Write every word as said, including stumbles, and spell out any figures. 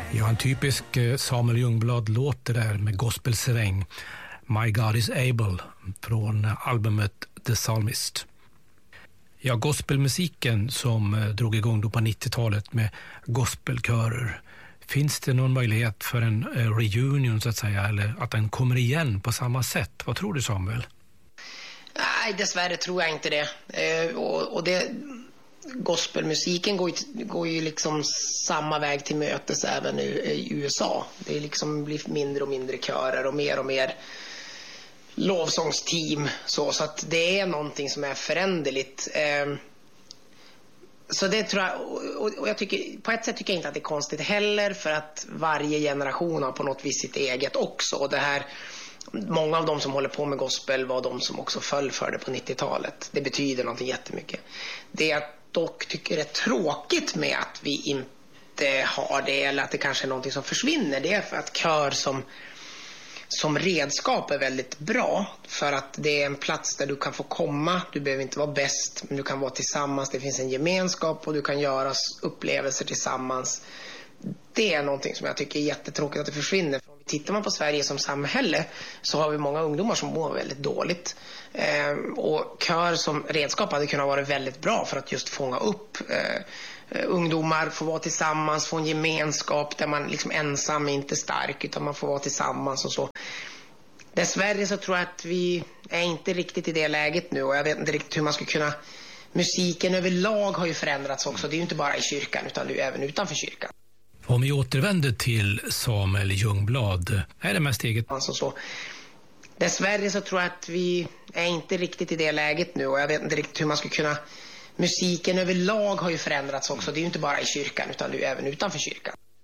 Ja, en typisk Samuel Ljungblad-låt det där med gospelsväng. My God is Able från albumet The Psalmist. Ja, gospelmusiken som drog igång då på nittiotalet med gospelkörer. Finns det någon möjlighet för en reunion så att säga, eller att den kommer igen på samma sätt? Vad tror du, Samuel? Nej, dessvärre tror jag inte det. Eh, och, och det... Gospelmusiken går ju, går ju liksom samma väg till mötes även i, i U S A. Det är liksom blir mindre och mindre körer och mer och mer lovsångsteam. Så, så att det är någonting som är föränderligt. Eh, så det tror jag, och, och jag tycker, på ett sätt tycker jag inte att det är konstigt heller, för att varje generation har på något vis sitt eget också. Och det här, många av de som håller på med gospel var de som också föll för det på nittiotalet. Det betyder någonting jättemycket. Det är dock tycker det är tråkigt med att vi inte har det, eller att det kanske är någonting som försvinner, det är för att kör som som redskap är väldigt bra, för att det är en plats där du kan få komma, du behöver inte vara bäst, men du kan vara tillsammans, det finns en gemenskap och du kan göra upplevelser tillsammans. Det är någonting som jag tycker är jättetråkigt att det försvinner. Tittar man på Sverige som samhälle så har vi många ungdomar som mår väldigt dåligt. Eh, och kör som redskap hade kunnat vara väldigt bra för att just fånga upp eh, ungdomar, få vara tillsammans, få en gemenskap där man liksom ensam är inte stark utan man får vara tillsammans och så. Dessvärre så tror jag att vi är inte riktigt i det läget nu, och jag vet inte riktigt hur man ska kunna... Musiken överlag har ju förändrats också, det är ju inte bara i kyrkan utan det är ju även utanför kyrkan. Om vi återvänder till Samuel Ljungblad, är det mest eget? Alltså så. Dessvärre så tror jag att vi är inte riktigt i det läget nu, och jag vet inte riktigt hur man ska kunna... Musiken överlag har ju förändrats också, det är ju inte bara i kyrkan utan det är ju även utanför kyrkan.